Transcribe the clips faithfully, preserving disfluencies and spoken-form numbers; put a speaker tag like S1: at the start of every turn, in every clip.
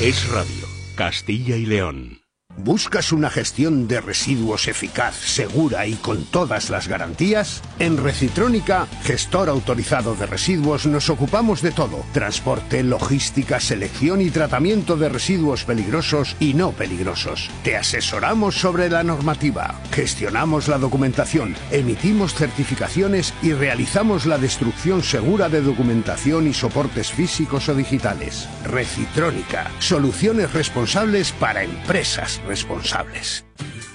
S1: Es Radio, Castilla y León.
S2: ¿Buscas una gestión de residuos eficaz, segura y con todas las garantías? En Recitrónica, gestor autorizado de residuos, nos ocupamos de todo: transporte, logística, selección y tratamiento de residuos peligrosos y no peligrosos. Te asesoramos sobre la normativa, gestionamos la documentación, emitimos certificaciones y realizamos la destrucción segura de documentación y soportes físicos o digitales. Recitrónica, soluciones responsables para empresas responsables.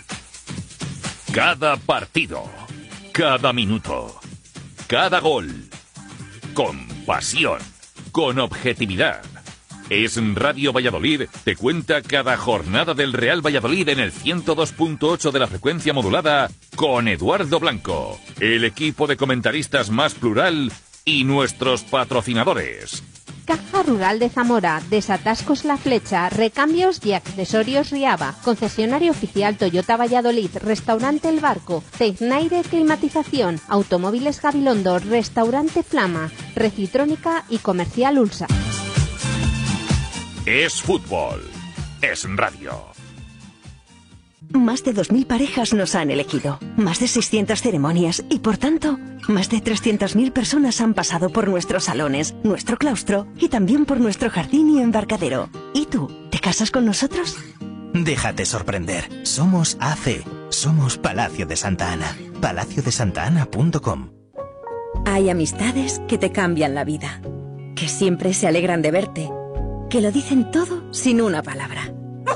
S3: Cada partido, cada minuto, cada gol, con pasión, con objetividad. Es Radio Valladolid, te cuenta cada jornada del Real Valladolid en el ciento dos punto ocho de la frecuencia modulada con Eduardo Blanco, el equipo de comentaristas más plural y nuestros patrocinadores.
S4: Caja Rural de Zamora, Desatascos La Flecha, Recambios y Accesorios Riaba, concesionario oficial Toyota Valladolid, Restaurante El Barco, Tecnaire Climatización, Automóviles Gabilondo, Restaurante Flama, Recitrónica y Comercial Ulsa.
S3: Es fútbol, es radio.
S5: Más de dos mil parejas nos han elegido, más de seiscientas ceremonias y, por tanto, más de trescientas mil personas han pasado por nuestros salones, nuestro claustro y también por nuestro jardín y embarcadero. ¿Y tú, te casas con nosotros?
S6: Déjate sorprender. Somos A C. Somos Palacio de Santa Ana. palacio de santa ana punto com.
S5: Hay amistades que te cambian la vida, que siempre se alegran de verte, que lo dicen todo sin una palabra.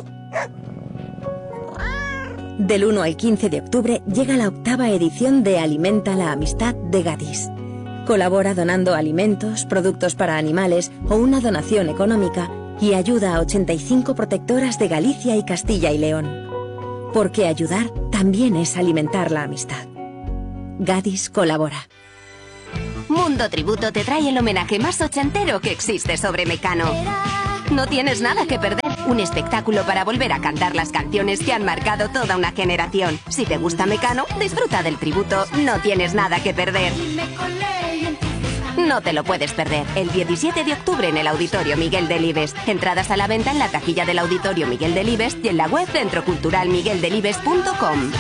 S5: Del uno al quince de octubre llega la octava edición de Alimenta la Amistad de Gadis. Colabora donando alimentos, productos para animales o una donación económica y ayuda a ochenta y cinco protectoras de Galicia y Castilla y León. Porque ayudar también es alimentar la amistad. Gadis colabora.
S7: Mundo Tributo te trae el homenaje más ochentero que existe sobre Mecano. No tienes nada que perder. Un espectáculo para volver a cantar las canciones que han marcado toda una generación. Si te gusta Mecano, disfruta del tributo. No tienes nada que perder. No te lo puedes perder. El diecisiete de octubre en el Auditorio Miguel Delibes. Entradas a la venta en la taquilla del Auditorio Miguel Delibes y en la web centro cultural miguel delibes punto com.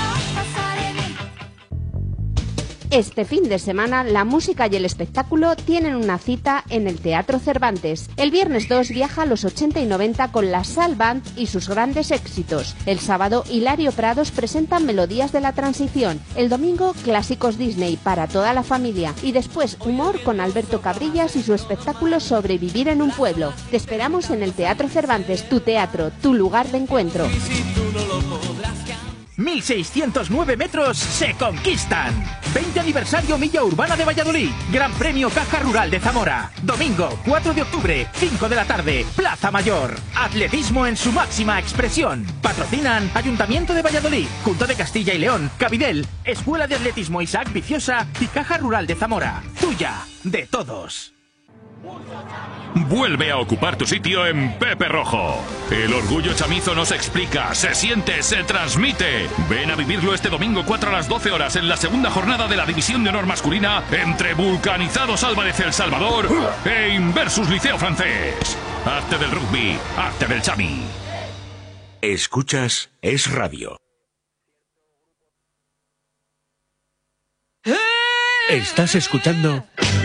S4: Este fin de semana, la música y el espectáculo tienen una cita en el Teatro Cervantes. El viernes dos viaja a los ochenta y noventa con la Sal Band y sus grandes éxitos. El sábado, Hilario Prados presenta Melodías de la Transición. El domingo, clásicos Disney para toda la familia. Y después, humor con Alberto Cabrillas y su espectáculo Sobrevivir en un pueblo. Te esperamos en el Teatro Cervantes, tu teatro, tu lugar de encuentro.
S8: mil seiscientos nueve metros se conquistan. veinte aniversario Milla Urbana de Valladolid. Gran Premio Caja Rural de Zamora. Domingo cuatro de octubre, cinco de la tarde, Plaza Mayor. Atletismo en su máxima expresión. Patrocinan Ayuntamiento de Valladolid, Junta de Castilla y León, Cabidel, Escuela de Atletismo Isaac Viciosa y Caja Rural de Zamora. Tuya, de todos.
S3: Vuelve a ocupar tu sitio en Pepe Rojo. El orgullo chamizo no se explica, se siente, se transmite. Ven a vivirlo este domingo cuatro a las doce horas en la segunda jornada de la División de Honor Masculina entre Vulcanizados Álvarez El Salvador e Inversus Liceo Francés. Arte del rugby, arte del chami.
S1: Escuchas Es Radio. Estás escuchando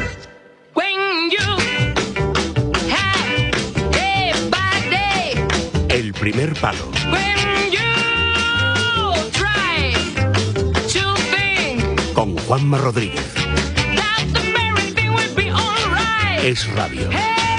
S1: El Primer Palo. Con Juanma Rodríguez. Es Radio.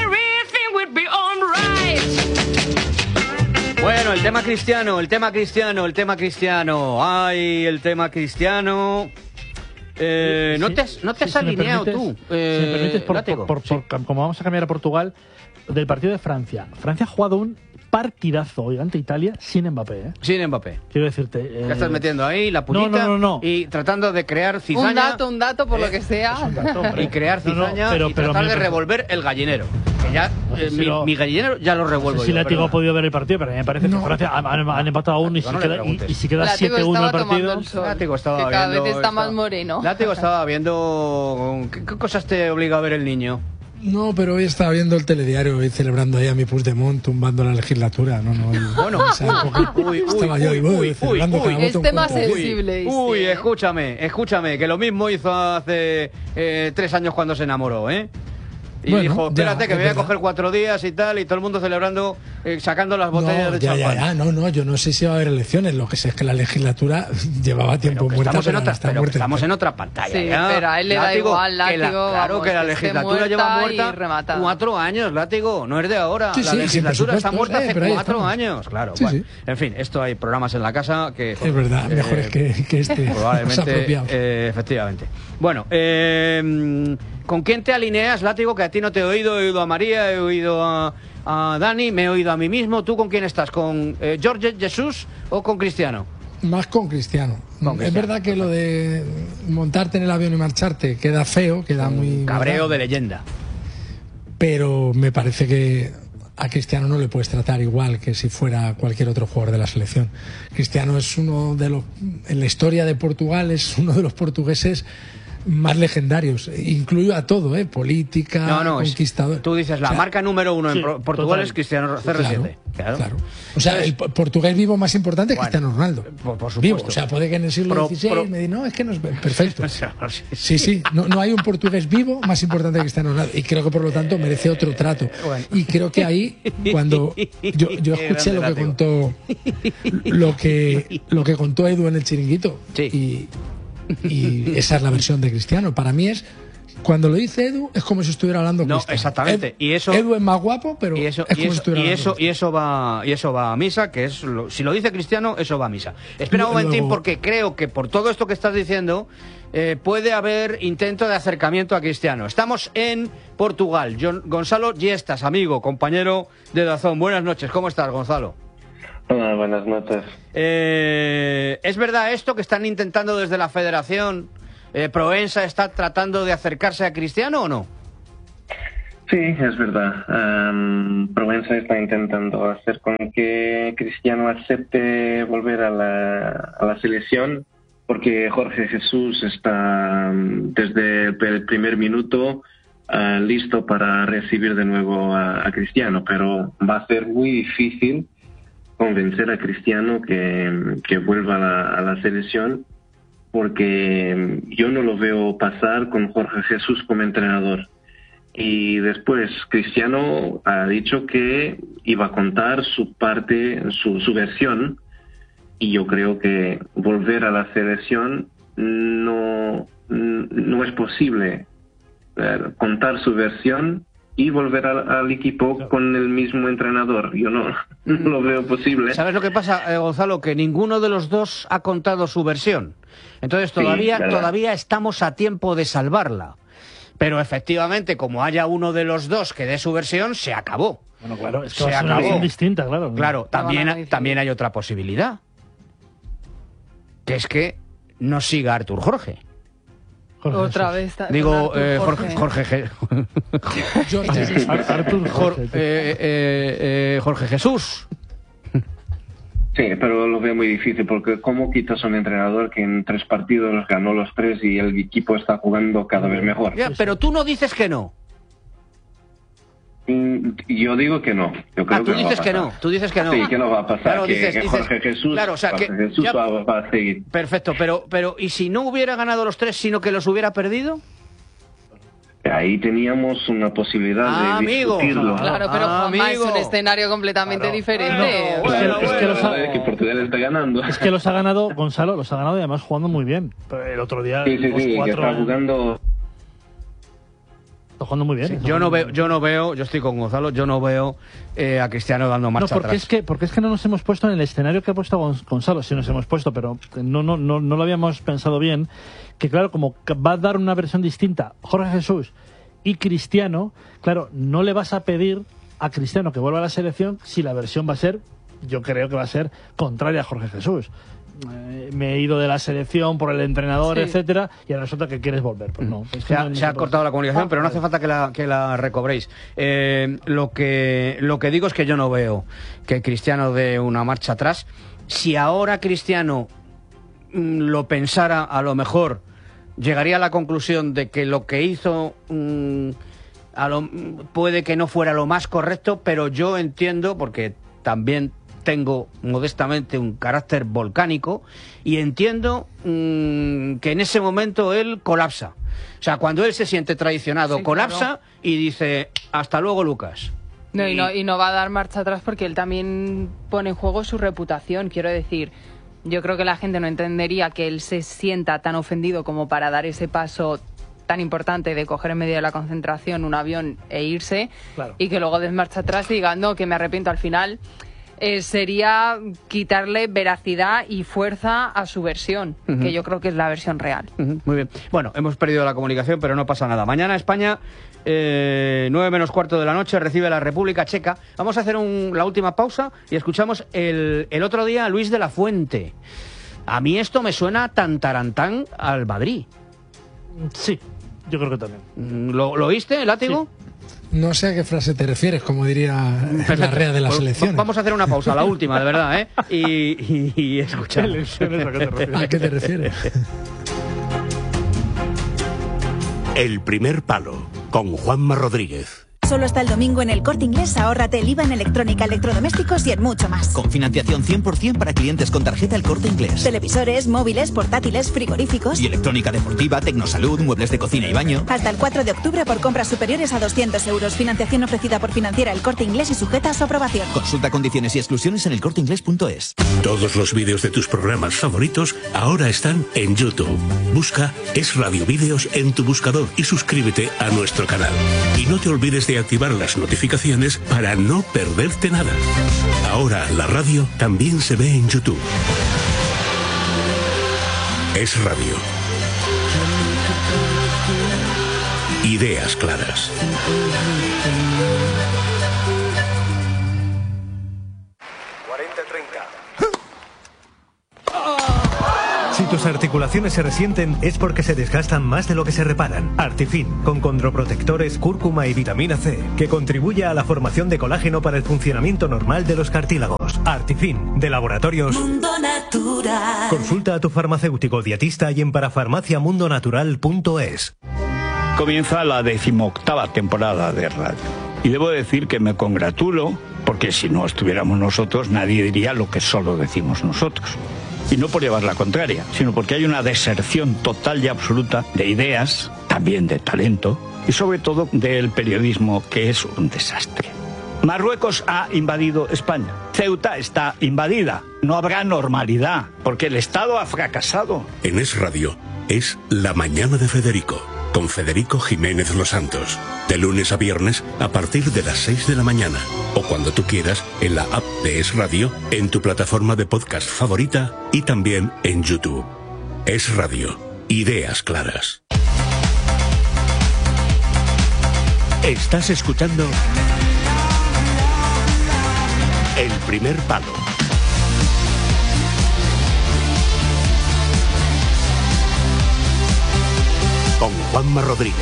S9: Bueno, el tema cristiano, el tema cristiano, el tema cristiano. Ay, el tema cristiano. Eh, no,
S10: Sí,
S9: te has, no te has
S10: sí, si me
S9: alineado
S10: permites-
S9: tú.
S10: Si me
S9: eh,
S10: permites, por,
S9: látigo.
S10: por- por- por- como vamos a cambiar a Portugal, del partido de Francia. Francia ha jugado un partidazo hoy ante Italia sin Mbappé, ¿eh?
S9: Sin Mbappé.
S10: Quiero decirte... eh,
S9: Ya estás metiendo ahí la puñita
S10: No, no, no, no.
S9: y tratando de crear cizaña.
S11: Un dato, un dato, por lo que sea.
S9: Y crear
S10: No, no,
S9: cizaña
S10: pero-
S9: y
S10: pero
S9: tratar
S10: me-
S9: de revolver el gallinero. Que ya,
S10: No sé
S9: eh,
S10: si
S9: mi,
S10: lo-
S9: mi gallinero ya lo
S10: No
S9: revuelvo
S10: sé si
S9: yo,
S10: Látigo ha
S9: perdona.
S10: podido ver el partido, pero a mí me parece que Francia han, han- han empatado a uno y,
S9: Látigo,
S10: si
S9: no le
S10: queda, y,
S9: preguntes.
S10: y si queda
S11: Látigo
S10: siete uno el
S11: estaba tomando
S10: partido...
S11: el sol,
S9: Látigo estaba
S11: que cada
S9: viendo,
S11: vez está
S9: estaba-
S11: más moreno.
S9: Látigo estaba viendo... ¿Qué, qué cosas te obliga a ver el niño?
S12: No, pero hoy estaba viendo el telediario y celebrando ahí a mi Puigdemont tumbando la legislatura. No, no. Y,
S9: bueno,
S12: o sea,
S9: uy, uy,
S12: estaba
S9: uy,
S12: yo
S9: uy,
S12: y, uy,
S9: uy,
S12: celebrando
S9: uy,
S12: cada voto
S11: es
S12: un
S11: tema
S12: cuento.
S11: sensible.
S9: Uy, uy, escúchame, escúchame, que lo mismo hizo hace eh, tres años cuando se enamoró, ¿eh? Y
S12: bueno,
S9: dijo, espérate,
S12: ya,
S9: que me voy a
S12: verdad.
S9: coger cuatro días y tal, y todo el mundo celebrando, eh, sacando las botellas
S12: No,
S9: de
S12: ya,
S9: champán.
S12: ya, ya, no, no, yo no sé si va a haber elecciones, lo que sé es que la legislatura llevaba tiempo
S9: Pero que
S12: muerta,
S9: estamos en
S12: pero
S9: otra,
S12: está
S9: pero que
S12: muerta.
S9: estamos en otra pantalla.
S11: Sí,
S9: ya.
S11: pero a él le da igual,
S9: que la-
S11: látigo,
S9: claro
S11: vamos,
S9: que la
S11: que esté
S9: legislatura lleva
S11: muerta y
S9: muerta
S11: rematada.
S9: cuatro años, látigo, no es de ahora.
S12: Sí,
S9: la
S12: sí, sí,
S9: legislatura
S12: por
S9: está
S12: supuesto,
S9: muerta
S12: eh,
S9: hace
S12: pero ahí
S9: cuatro
S12: estamos.
S9: años, claro.
S12: Sí,
S9: bueno.
S12: sí.
S9: En fin, esto hay programas en la casa que...
S12: Es verdad,
S9: eh,
S12: mejores que, que este, más
S9: Probablemente,
S12: apropiados.
S9: eh, efectivamente. Bueno, eh, ¿con quién te alineas, látigo? Que a ti no te he oído, he oído a María, he oído a, a Dani, me he oído a mí mismo. ¿Tú con quién estás? ¿Con eh, George Jesús o con Cristiano?
S12: Más con Cristiano.
S9: Con
S12: Es
S9: Cristiano.
S12: verdad que lo de montarte en el avión y marcharte queda feo, queda muy...
S9: Cabreo
S12: ¿verdad?
S9: de leyenda.
S12: Pero me parece que a Cristiano no le puedes tratar igual que si fuera cualquier otro jugador de la selección. Cristiano es uno de los... En la historia de Portugal es uno de los portugueses más legendarios. Incluyo a todo, ¿eh? Política,
S9: No, no, es-
S12: conquistador.
S9: tú dices la
S12: O sea,
S9: marca número uno
S10: sí,
S9: en Pro- Portugal
S10: total.
S9: es Cristiano C R siete. Claro,
S12: Claro. O sea, el po- portugués vivo más importante es
S9: Bueno,
S12: Cristiano Ronaldo.
S9: por- por
S12: Vivo.
S9: supuesto.
S12: O sea, puede que en el siglo
S9: Pro-
S12: dieciséis
S9: pro-
S12: me diga, no, es que no es perfecto.
S9: Sí.
S12: Sí, sí, no, no hay un portugués vivo más importante que Cristiano Ronaldo. Y creo que por lo tanto merece otro trato.
S9: Bueno.
S12: Y creo que ahí, cuando yo, yo escuché lo que
S9: Grande
S12: contó lo que, lo que contó Edu en el chiringuito.
S9: Sí.
S12: Y, y esa es la versión de Cristiano. Para mí es, cuando lo dice Edu, es como si estuviera hablando
S9: No,
S12: Cristiano.
S9: exactamente.
S12: Ed-
S9: Y eso-
S12: Edu es más guapo, pero
S9: Y eso,
S12: es
S9: y
S12: como si
S9: eso,
S12: estuviera
S9: y
S12: hablando
S9: eso, y
S12: Cristiano.
S9: eso va, y eso va a misa, que es lo- si lo dice Cristiano, eso va a misa. Espera un
S12: Luego-
S9: momentín, porque creo que por todo esto que estás diciendo eh, puede haber intento de acercamiento a Cristiano. Estamos en Portugal. John- Gonzalo Giestas, amigo, compañero de Dazón. Buenas noches. ¿Cómo estás, Gonzalo?
S13: Hola, buenas noches.
S9: Eh, ¿Es verdad esto que están intentando desde la Federación? Eh, ¿Proensa está tratando de acercarse a Cristiano o no?
S13: Sí, es verdad. Um, Provenza está intentando hacer con que Cristiano acepte volver a la, a la selección, porque Jorge Jesús está um, desde el primer minuto uh, listo para recibir de nuevo a, a Cristiano, pero va a ser muy difícil convencer a Cristiano que, que vuelva a la, a la selección, porque yo no lo veo pasar con Jorge Jesús como entrenador. Y después Cristiano ha dicho que iba a contar su parte, su, su versión, y yo creo que volver a la selección no, no es posible eh, contar su versión y volver al, al equipo con el mismo entrenador. Yo no, no lo veo posible.
S9: ¿Sabes lo que pasa, eh, Gonzalo? Que ninguno de los dos ha contado su versión. Entonces todavía,
S13: Sí, verdad.
S9: todavía estamos a tiempo de salvarla. Pero efectivamente, como haya uno de los dos que dé su versión, se acabó.
S10: Bueno, claro, es que
S9: Se
S10: va a ser una
S9: acabó.
S10: versión distinta, claro.
S9: Claro, también, también hay otra posibilidad. Que es que no siga Artur Jorge.
S11: Otra vez. ta-
S9: Digo,
S11: con Artur
S9: eh, Jorge... Jorge, Je-
S10: Artur
S9: Jor-
S10: Jorge.
S9: eh, eh, eh, Jorge Jesús.
S13: Sí, pero lo veo muy difícil, porque ¿cómo quitas a un entrenador que en tres partidos ganó los tres y el equipo está jugando cada vez mejor?
S9: Ya, pero tú no dices que no.
S13: Mm, Yo digo que no. Yo creo
S9: Ah, tú
S13: que no
S9: dices
S13: va a
S9: que
S13: pasar.
S9: no. Tú dices que no.
S13: Sí, que no va a pasar.
S9: Claro,
S13: que,
S9: dices-
S13: que
S9: dices-
S13: Jorge Jesús,
S9: claro, o sea,
S13: Jorge
S9: que
S13: Jesús
S9: ya-
S13: va, va a seguir.
S9: Perfecto, pero, pero ¿y si no hubiera ganado los tres, sino que los hubiera perdido?
S13: Ahí teníamos una posibilidad
S9: Ah,
S13: de
S9: amigo.
S13: discutirlo.
S11: Claro, pero
S9: Ah,
S11: Juanma, es
S9: amigo.
S11: un escenario completamente diferente.
S10: Es que-
S13: Claro,
S10: es que los ha-
S13: es que Portugal está ganando.
S10: Es que los ha ganado, Gonzalo, los ha ganado y además jugando muy bien. Pero el otro día,
S13: Sí, sí,
S10: los
S13: sí, que
S10: cuatro,
S13: está jugando.
S10: está jugando muy bien.
S9: Sí,
S10: está
S9: yo no
S10: jugando
S9: veo,
S10: muy bien.
S9: yo no veo, yo estoy con Gonzalo, yo no veo eh, a Cristiano dando
S10: No,
S9: marcha
S10: porque
S9: atrás.
S10: es que porque es que no nos hemos puesto en el escenario que ha puesto Gon- Gonzalo, sí nos hemos puesto, pero no no no no lo habíamos pensado bien, que claro, como que va a dar una versión distinta Jorge Jesús y Cristiano, claro, no le vas a pedir a Cristiano que vuelva a la selección si la versión va a ser, yo creo que va a ser contraria a Jorge Jesús. Eh, me he ido de la selección por el entrenador,
S11: Sí.
S10: etcétera, y ahora resulta que quieres volver. Pues no. es que
S9: Se ha,
S10: no-
S9: se ha
S10: no-
S9: cortado la comunicación,
S10: Ah,
S9: pero no hace falta que la, que la recobréis. Eh, lo que lo que digo es que yo no veo que Cristiano dé una marcha atrás. Si ahora Cristiano mm, lo pensara, a lo mejor llegaría a la conclusión de que lo que hizo mm, a lo, puede que no fuera lo más correcto, pero yo entiendo, porque también tengo modestamente un carácter volcánico, y entiendo mmm, que en ese momento él colapsa. O sea, cuando él se siente traicionado, sí, colapsa, claro, y dice, hasta luego, Lucas.
S11: No, y, no, y no va a dar marcha atrás porque él también pone en juego su reputación. Quiero decir, yo creo que la gente no entendería que él se sienta tan ofendido como para dar ese paso tan importante de coger en medio de la concentración un avión e irse, claro, y que luego des marcha atrás y diga, no, que me arrepiento. Al final eh, sería quitarle veracidad y fuerza a su versión, uh-huh, que yo creo que es la versión real.
S9: Uh-huh. Muy bien. Bueno, hemos perdido la comunicación, pero no pasa nada. Mañana España, eh, nueve menos cuarto de la noche, recibe a la República Checa. Vamos a hacer un, la última pausa y escuchamos el, el otro día a Luis de la Fuente. A mí esto me suena tan tarantán al Madrid.
S10: Sí, yo creo que también.
S9: ¿Lo, lo oíste, Látigo?
S12: Sí. No sé a qué frase te refieres, como diría la rea de la
S9: pues,
S12: selección.
S9: Vamos a hacer una pausa, la última, de verdad, ¿eh? Y, y, y escuchamos.
S12: ¿A qué te refieres?
S1: El primer palo, con Juanma Rodríguez.
S14: Solo hasta el domingo en El Corte Inglés ahórrate el I V A en electrónica, electrodomésticos y en mucho más.
S6: Con financiación cien por ciento para clientes con tarjeta El Corte Inglés.
S14: Televisores, móviles, portátiles, frigoríficos.
S6: Y electrónica deportiva, tecnosalud, muebles de cocina y baño.
S14: Hasta el cuatro de octubre por compras superiores a doscientos euros. Financiación ofrecida por Financiera El Corte Inglés y sujeta a su aprobación.
S6: Consulta condiciones y exclusiones en elcorteinglés punto es.
S1: Todos los vídeos de tus programas favoritos ahora están en YouTube. Busca Es Radio Vídeos en tu buscador y suscríbete a nuestro canal. Y no te olvides de activar las notificaciones para no perderte nada. Ahora la radio también se ve en YouTube. Es Radio. Ideas claras.
S15: cuarenta treinta.
S16: Si tus articulaciones se resienten es porque se desgastan más de lo que se reparan. Artifin, con condroprotectores, cúrcuma y vitamina C, que contribuye a la formación de colágeno para el funcionamiento normal de los cartílagos. Artifin, de Laboratorios
S17: Mundo Natural.
S16: Consulta a tu farmacéutico dietista y en parafarmacia mundo natural punto es.
S18: Comienza la decimoctava temporada de radio. Y debo decir que me congratulo, porque si no estuviéramos nosotros, nadie diría lo que solo decimos nosotros. Y no por llevar la contraria, sino porque hay una deserción total y absoluta de ideas, también de talento, y sobre todo del periodismo, que es un desastre. Marruecos ha invadido España. Ceuta está invadida. No habrá normalidad, porque el Estado ha fracasado.
S1: En Es Radio es La Mañana de Federico, con Federico Jiménez Los Santos. De lunes a viernes a partir de las seis de la mañana. O cuando tú quieras en la app de Es Radio, en tu plataforma de podcast favorita y también en YouTube. Es Radio. Ideas claras. Estás escuchando El Primer Palo. Con Juanma Rodríguez.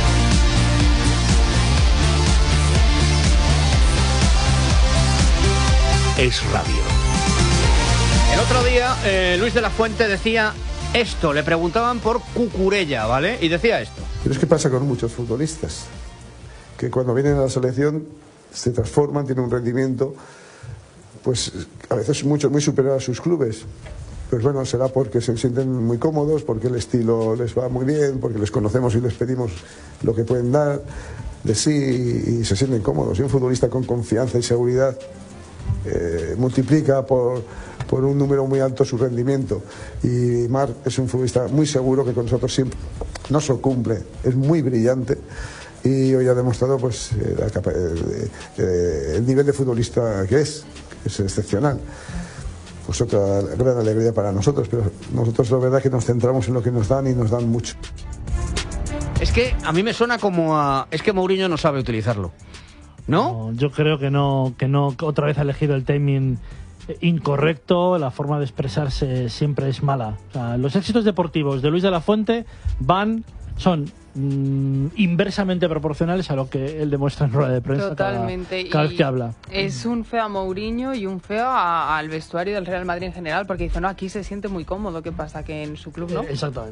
S1: Es Radio.
S9: El otro día, eh, Luis de la Fuente decía esto, le preguntaban por Cucurella, ¿vale? Y decía esto.
S19: Pero es que pasa con muchos futbolistas, que cuando vienen a la selección se transforman, tienen un rendimiento, pues a veces mucho, muy superior a sus clubes. Pues bueno, será porque se sienten muy cómodos, porque el estilo les va muy bien, porque les conocemos y les pedimos lo que pueden dar de sí y se sienten cómodos. Y un futbolista con confianza y seguridad eh, multiplica por, por un número muy alto su rendimiento. Y Marc es un futbolista muy seguro que con nosotros siempre no se cumple, es muy brillante. Y hoy ha demostrado pues eh, la capa- eh, eh, el nivel de futbolista que es, que es excepcional. Pues otra gran alegría para nosotros, pero nosotros la verdad es que nos centramos en lo que nos dan y nos dan mucho.
S9: Es que a mí me suena como a... Es que Mourinho no sabe utilizarlo, ¿no?
S10: No, yo creo que no, que no, que otra vez ha elegido el timing incorrecto, la forma de expresarse siempre es mala. O sea, los éxitos deportivos de Luis de la Fuente van, son mm, inversamente proporcionales a lo que él demuestra en rueda de prensa.
S11: Totalmente.
S10: Cada, cada vez que habla.
S11: Es un feo a Mourinho y un feo a, al vestuario del Real Madrid en general, porque dice, no, aquí se siente muy cómodo. ¿Qué pasa? Que en su club no.
S10: Exactamente.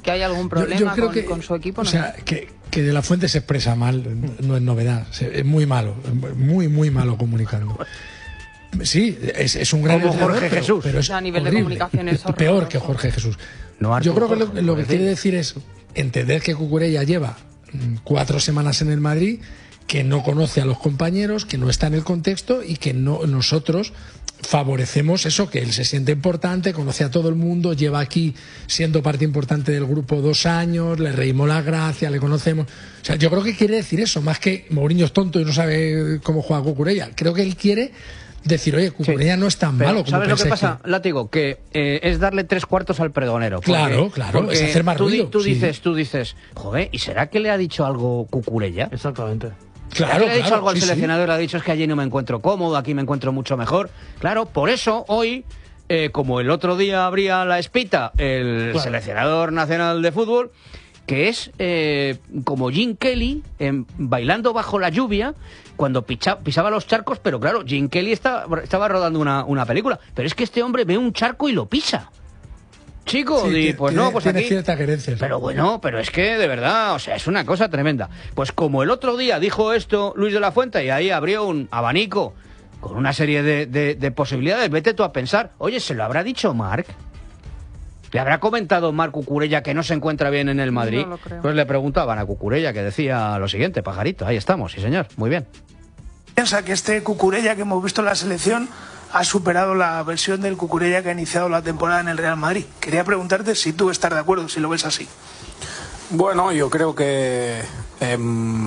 S11: que hay algún problema
S12: yo, yo creo
S11: con,
S12: que,
S11: con su equipo.
S12: O
S11: ¿no?
S12: sea, que, que De La Fuente se expresa mal, no es novedad. Es muy malo, muy, muy malo comunicando. Sí, es, es un gran
S9: Como
S12: entrenador,
S9: Jorge
S12: pero,
S9: Jesús.
S12: pero es
S11: a nivel
S12: horrible.
S11: de comunicación es horroroso.
S12: Peor que Jorge Jesús.
S9: No,
S12: yo creo que lo,
S9: Jorge,
S12: lo que
S9: Jorge.
S12: quiere decir es entender que Cucurella lleva mm, cuatro semanas en el Madrid, que no conoce a los compañeros, que no está en el contexto y que no nosotros favorecemos eso, que él se siente importante, conoce a todo el mundo, lleva aquí siendo parte importante del grupo dos años, le reímos la gracia, le conocemos. O sea, yo creo que quiere decir eso, más que Mourinho es tonto y no sabe cómo juega Cucurella. Creo que él quiere decir, oye, Cucurella sí, no es tan
S9: pero
S12: malo como
S9: ¿sabes lo que
S12: pensáis
S9: pasa, Látigo? Que eh, es darle tres cuartos al pregonero. Porque,
S12: Claro, claro,
S9: porque
S12: es hacer más
S9: tú,
S12: ruido.
S9: Tú
S12: sí.
S9: dices, tú dices, joder, ¿y será que le ha dicho algo Cucurella?
S10: Exactamente.
S12: Claro,
S9: le ha dicho
S12: claro,
S9: algo al
S12: sí,
S9: seleccionador,
S12: sí.
S9: le ha dicho es que allí no me encuentro cómodo, aquí me encuentro mucho mejor. Claro, por eso hoy, eh, como el otro día abría la espita el
S10: Claro.
S9: seleccionador nacional de fútbol, que es eh, como Jim Kelly en, bailando bajo la lluvia cuando picha, pisaba los charcos, pero claro, Jim Kelly está, estaba rodando una, una película, pero es que este hombre ve un charco y lo pisa. Chico,
S12: Sí,
S9: y
S12: tiene-
S9: pues no, pues
S12: tiene
S9: aquí...
S12: cierta querencia. sí.
S9: Pero bueno, pero es que de verdad, o sea, es una cosa tremenda. Pues como el otro día dijo esto Luis de la Fuente y ahí abrió un abanico con una serie de, de, de posibilidades, vete tú a pensar, oye, ¿se lo habrá dicho Marc? ¿Le habrá comentado Marc Cucurella que no se encuentra bien en el Madrid?
S11: No lo creo.
S9: Pues le preguntaban a Cucurella que decía lo siguiente, pajarito, ahí estamos, sí señor, muy bien.
S20: Piensa que este Cucurella que hemos visto en la selección ha superado la versión del Cucurella que ha iniciado la temporada en el Real Madrid. Quería preguntarte si tú estás de acuerdo, si lo ves así.
S21: Bueno, yo creo que eh,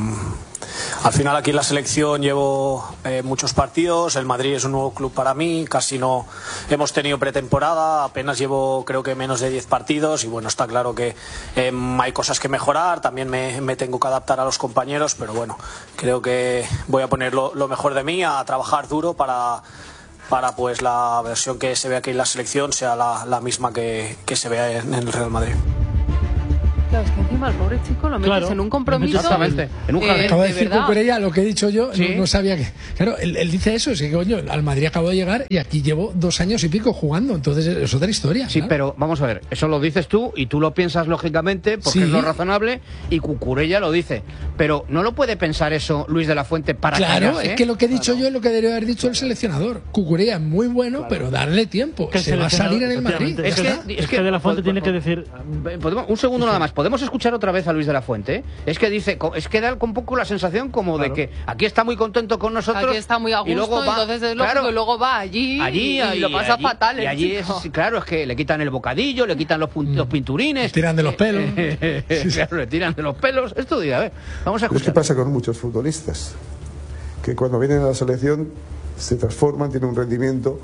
S21: al final aquí en la selección llevo eh, muchos partidos, el Madrid es un nuevo club para mí, casi no hemos tenido pretemporada, apenas llevo creo que menos de diez partidos y bueno, está claro que eh, hay cosas que mejorar, también me, me tengo que adaptar a los compañeros, pero bueno, creo que voy a poner lo, lo mejor de mí, a trabajar duro para... para pues la versión que se ve aquí en la selección sea la, la misma que, que se vea en el Real Madrid.
S11: Claro, es que encima el pobre chico lo metes
S10: Claro,
S11: en un compromiso.
S9: Exactamente, en un jardín.
S11: eh,
S12: Acaba de
S11: de
S12: decir
S11: verdad.
S12: Cucurella lo que he dicho yo,
S9: Sí.
S12: no, no sabía que... Claro, él, él dice eso, es que coño, al Madrid acabo de llegar y aquí llevo dos años y pico jugando, entonces es otra historia.
S9: Sí,
S12: claro.
S9: pero vamos a ver, eso lo dices tú y tú lo piensas lógicamente porque
S12: Sí.
S9: es lo razonable y Cucurella lo dice. Pero ¿no lo puede pensar eso Luis de la Fuente para
S12: Claro,
S9: callarse?
S12: es que lo que he dicho yo es lo que debería haber dicho el seleccionador. Cucurella es muy bueno, pero darle tiempo.
S10: Que el
S12: Se va a salir en el
S10: seleccionador,
S12: Madrid.
S10: efectivamente,
S12: ya
S10: Es
S12: está.
S10: que, es que De La Fuente
S9: pod-
S10: tiene
S9: pod-
S10: que decir...
S9: Podemos- un segundo nada más. ¿Podemos escuchar otra vez a Luis de la Fuente? Es que dice, co- es que da un poco la sensación como
S10: Claro.
S9: de que aquí está muy contento con nosotros.
S11: Aquí está muy a gusto,
S9: y luego va,
S11: entonces es lógico,
S9: claro,
S11: y luego va allí,
S9: allí,
S11: y,
S9: ahí,
S11: lo pasa
S9: allí,
S11: fatal.
S9: Y
S11: el
S9: allí es,
S11: chico.
S9: sí, claro, es que le quitan el bocadillo, le quitan los, pun- los pinturines.
S12: Tiran de los pelos.
S9: Claro, le tiran de los pelos. Esto dirá, a ver, vamos a
S19: Es que
S9: escuchar.
S19: pasa con muchos futbolistas, que cuando vienen a la selección se transforman, tienen un rendimiento,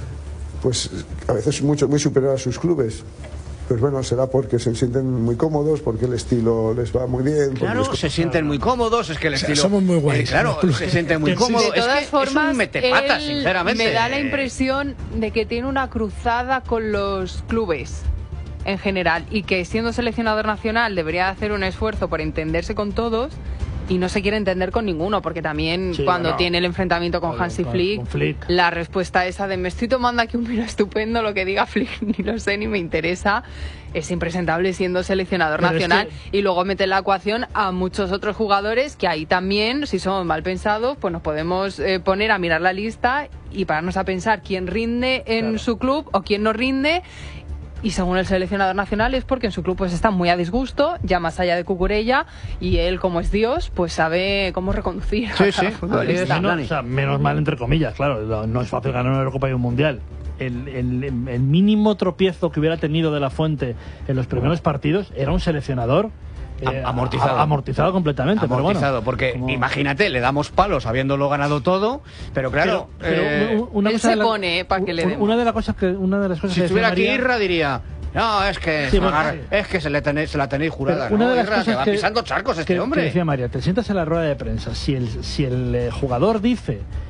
S19: pues a veces mucho, muy superior a sus clubes. Pues bueno, será porque se sienten muy cómodos, porque el estilo les va muy bien. porque
S9: Claro,
S19: les-
S9: se sienten muy cómodos, es que el
S12: O sea,
S9: estilo...
S12: somos muy guays,
S9: eh, claro,
S12: los
S9: se sienten muy cómodos.
S11: De todas
S9: es que
S11: formas,
S9: es un metepatas,
S11: él
S9: sinceramente.
S11: me da la impresión de que tiene una cruzada con los clubes en general y que siendo seleccionador nacional debería hacer un esfuerzo por entenderse con todos y no se quiere entender con ninguno, porque también
S10: Sí,
S11: cuando
S10: no.
S11: tiene el enfrentamiento con
S10: Claro,
S11: Hansi
S10: claro,
S11: Flick,
S10: con Flick.
S11: la respuesta esa de me estoy tomando aquí un vino estupendo, lo que diga Flick ni lo sé ni me interesa, es impresentable siendo seleccionador
S10: Pero es
S11: nacional.
S10: que-
S11: Y luego mete en la ecuación a muchos otros jugadores que ahí también, si somos mal pensados, pues nos podemos eh, poner a mirar la lista y pararnos a pensar quién rinde en
S10: Claro.
S11: su club o quién no rinde. Y según el seleccionador nacional es porque en su club pues está muy a disgusto, ya más allá de Cucurella, y él, como es Dios, pues sabe cómo reconducir
S9: Sí,
S11: a
S9: sí.
S11: cada futbolista.
S10: Menos, o sea, menos mal, entre comillas, claro. lo- No es fácil ganar una Eurocopa y un Mundial. El, el- el mínimo tropiezo que hubiera tenido De La Fuente en los primeros partidos era un seleccionador eh,
S9: Am- amortizado.
S10: a- amortizado completamente.
S9: Amortizado,
S10: pero bueno,
S9: porque
S10: como-
S9: imagínate, le damos palos habiéndolo ganado todo, pero claro,
S10: Pero- pero
S9: eh,
S10: u- una
S11: él
S10: cosa
S11: se
S10: de la-
S11: pone, eh, para que le
S10: u-
S11: demos.
S10: Una de las cosas que una de las cosas
S9: si
S10: que
S9: estuviera aquí
S10: decía María-
S9: Irra diría, no, es que,
S10: Sí,
S9: se
S10: bueno,
S9: agarra-
S10: sí.
S9: es que se, le tenéis, se la tenéis jurada,
S10: Pero una
S9: ¿no?
S10: de las
S9: Irra,
S10: cosas
S9: que va
S10: que,
S9: pisando charcos este
S10: que-
S9: hombre.
S10: que decía María, te sientas en la rueda de prensa, si el, si el eh, jugador dice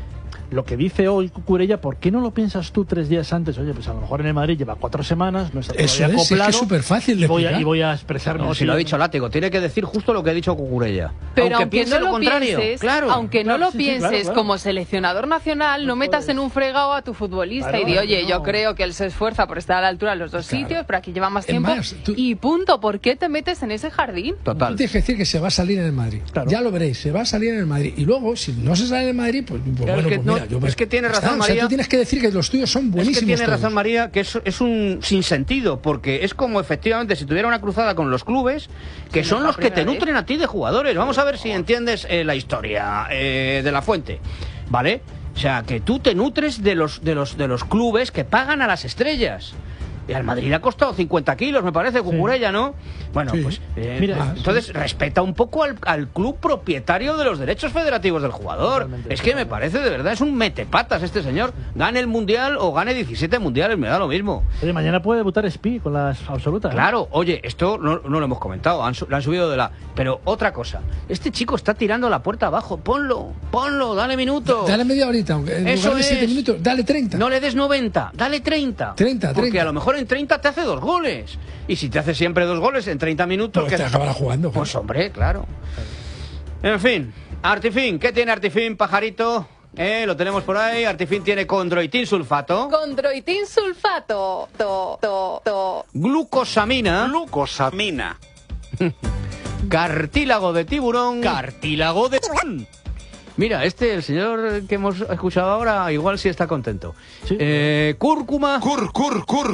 S10: lo que dice hoy Cucurella, ¿por qué no lo piensas tú tres días antes? Oye, pues a lo mejor en el Madrid lleva cuatro semanas, no está todavía
S12: Eso es,
S10: acoplado.
S12: es que es súper fácil de
S10: y voy, a,
S12: explicar.
S10: y voy a expresarme.
S9: No,
S10: así.
S9: si lo ha dicho Látigo, tiene que decir justo lo que ha dicho Cucurella.
S11: Pero
S9: aunque,
S11: aunque
S9: piense
S11: no
S9: lo
S11: lo
S9: contrario.
S11: pienses,
S9: Claro.
S11: aunque no
S10: Claro,
S11: lo
S10: sí, sí,
S11: pienses
S10: claro, claro.
S11: como seleccionador nacional, no metas en un fregado a tu futbolista
S10: Claro,
S11: y di, oye,
S10: no.
S11: yo creo que él se esfuerza por estar a la altura en los dos
S12: Claro.
S11: sitios, pero aquí lleva más
S12: Es
S11: tiempo.
S12: más, tú-
S11: Y punto, ¿por qué te metes en ese jardín?
S12: Tú
S9: Total.
S12: tienes que decir que se va a salir en el Madrid.
S10: Claro.
S12: Ya lo veréis, se va a salir en el Madrid. Y luego, si no se sale en el Madrid, pues, pues
S9: Claro,
S12: bueno,
S9: es que
S12: pues
S9: no-
S12: mira, yo me-
S9: es que tiene
S12: ya
S9: razón,
S12: está. O sea,
S9: María.
S12: tú tienes que decir que los tuyos son
S9: Es
S12: buenísimos.
S9: que tiene
S12: todos.
S9: razón María, que es, es un sinsentido, porque es como efectivamente si tuviera una cruzada con los clubes, que
S11: Sí,
S9: son
S11: no es
S9: los
S11: la
S9: que te
S11: primera
S9: nutren a ti de jugadores. Vamos a ver si entiendes eh, la historia eh, de la fuente, ¿vale? O sea, que tú te nutres de los, de los, de los clubes que pagan a las estrellas. Y al Madrid le ha costado cincuenta kilos, me parece, Cucurella, ¿no? Bueno,
S12: Sí.
S9: pues, eh,
S10: Mira,
S9: pues,
S10: ah,
S9: entonces respeta un poco al, al club propietario de los derechos federativos del jugador.
S10: Totalmente,
S9: Es que me parece, de verdad, es un metepatas este señor. Gane el Mundial o gane diecisiete Mundiales, me da lo mismo.
S10: Oye, mañana puede debutar Spi con las absolutas. ¿eh?
S9: Claro, oye, esto no, no lo hemos comentado, han, su- lo han subido de la... Pero otra cosa, este chico está tirando la puerta abajo, ponlo, ponlo, dale minutos.
S12: Dale media horita, aunque en
S9: Eso
S12: lugar de siete
S9: es.
S12: minutos, dale treinta.
S9: No le des noventa, dale treinta.
S12: treinta,
S9: Porque
S12: treinta.
S9: a lo mejor en treinta te hace dos goles. Y si te hace siempre dos goles en treinta minutos...
S12: Pues te acabará jugando. claro.
S9: Pues hombre, claro. En fin, Artifin, ¿qué tiene Artifin, pajarito? Eh, lo tenemos por ahí. Artifin tiene condroitin sulfato,
S11: Condroitin sulfato. To, to, to.
S9: glucosamina,
S2: Glucosamina.
S9: cartílago de tiburón.
S2: Cartílago de...
S9: Mira, este, el señor que hemos escuchado ahora, igual sí está contento.
S10: Sí.
S9: Eh, cúrcuma.
S2: Cur, cur, cur.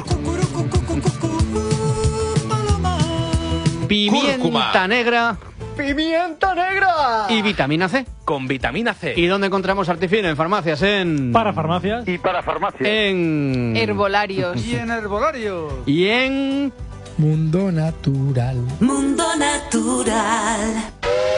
S9: Pimienta
S2: Cúrcuma.
S9: negra.
S2: ¡Pimienta negra!
S9: Y vitamina C.
S2: Con vitamina C.
S9: ¿Y dónde encontramos Artifin? En farmacias, en...
S10: Para farmacias.
S2: Y para farmacia.
S9: En...
S11: Herbolarios.
S2: Y en herbolarios.
S9: Y en...
S12: Mundo natural.
S17: Mundo natural.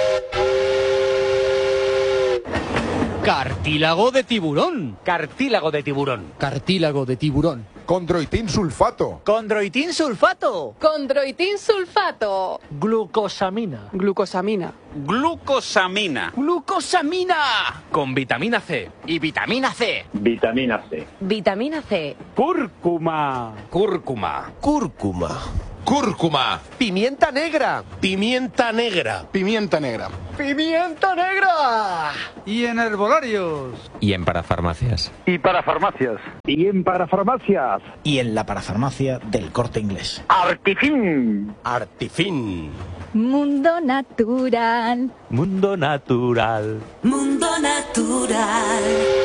S9: Cartílago de tiburón.
S2: Cartílago de tiburón.
S22: Cartílago de tiburón.
S23: Condroitin sulfato.
S2: Condroitin sulfato.
S11: Condroitin sulfato.
S10: Glucosamina.
S11: Glucosamina.
S2: Glucosamina.
S11: Glucosamina.
S2: Con vitamina C.
S22: Y vitamina C.
S24: Vitamina C.
S7: Vitamina C.
S2: Cúrcuma. Cúrcuma.
S23: Cúrcuma.
S2: Cúrcuma.
S22: Pimienta negra.
S23: Pimienta negra. Pimienta negra.
S22: Pimienta negra.
S2: Y en herbolarios.
S25: Y en parafarmacias.
S2: Y para farmacias.
S24: Y en parafarmacias.
S6: Y en la parafarmacia del Corte Inglés.
S24: Artifin.
S23: Artifin.
S14: Mundo natural.
S25: Mundo natural.
S17: Mundo natural.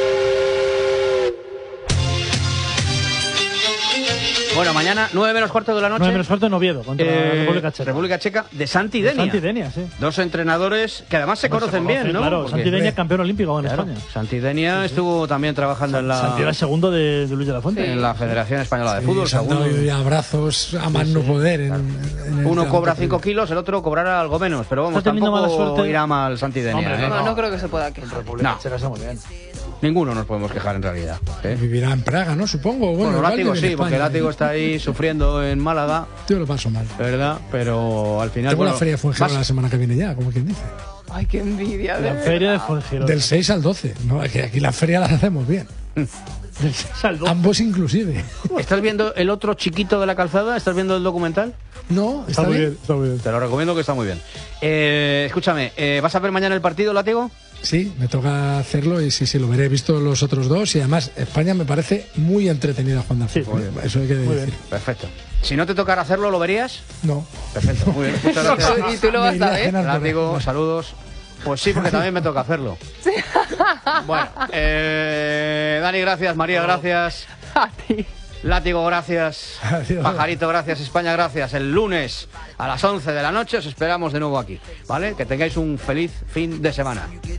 S9: Bueno, mañana, nueve menos cuarto de la noche.
S10: nueve menos cuarto en Oviedo, contra
S9: eh,
S10: la República Checa.
S9: República Checa de Santi
S10: De
S9: Denia.
S10: Santi Denia, sí.
S9: Dos entrenadores que además se
S10: Además
S9: conocen bien, ¿no?
S10: Claro,
S9: Porque-
S10: Santi Denia, campeón olímpico en
S9: Claro,
S10: España.
S9: Santi Denia estuvo también trabajando en la...
S10: Santi era segundo de, de Luis de la Fuente.
S9: En la Federación Española de
S12: Sí,
S9: Fútbol,
S12: se han
S9: segundo.
S12: dado ya abrazos a más no poder. En, en el
S9: Uno
S12: tramo
S9: cobra
S12: que-
S9: cinco kilos, el otro cobrará algo menos. Pero vamos,
S10: Está teniendo mala
S9: tampoco
S10: suerte.
S9: irá mal Santi Denia.
S10: Hombre,
S9: ¿eh?
S11: No, no creo que se pueda quejar.
S9: No,
S10: Checa está muy bien.
S9: ninguno nos podemos quejar en realidad. ¿eh?
S12: Vivirá en Praga, ¿no? Supongo. Bueno,
S9: Bueno,
S12: igual
S9: Látigo
S12: vive en
S9: sí, porque
S12: España.
S9: Látigo está ahí sufriendo en Málaga,
S12: Yo lo paso mal.
S9: ¿verdad? Pero al final...
S12: Tengo
S9: bueno,
S12: la feria de Fuengirola
S9: vas-
S12: la semana que viene ya, como quien dice.
S11: Ay, qué envidia.
S10: La
S11: de
S10: feria de
S11: verdad.
S10: Fuengirola.
S12: Del seis al doce. No, es que aquí las ferias las hacemos bien.
S10: Del seis al doce.
S12: Ambos inclusive.
S9: ¿Estás viendo el otro chiquito de la calzada? ¿Estás viendo el documental?
S12: No,
S10: Está muy bien, está muy bien.
S9: Te lo recomiendo, que está muy bien. Eh, escúchame, eh, ¿vas a ver mañana el partido, Látigo?
S12: Sí, me toca hacerlo y sí, sí, lo veré. He visto los otros dos y además España me parece muy entretenida jugando al
S10: Sí,
S12: fútbol.
S10: muy bien.
S12: Eso hay que
S10: Muy
S12: decir.
S10: bien.
S9: Perfecto. Si no te tocara hacerlo, ¿lo verías?
S12: No.
S9: Perfecto, muy bien. Muchas gracias.
S11: Y tú lo
S12: Me
S11: vas
S12: iría
S11: a ver.
S12: cenar por ahí.
S9: Látigo, saludos. Pues sí, porque también me toca hacerlo. Bueno, eh, Dani, gracias. María, gracias.
S11: A ti.
S9: Látigo, gracias.
S12: Adiós.
S9: Pajarito, gracias. España, gracias. El lunes a las once de la noche os esperamos de nuevo aquí, ¿vale? Que tengáis un feliz fin de semana.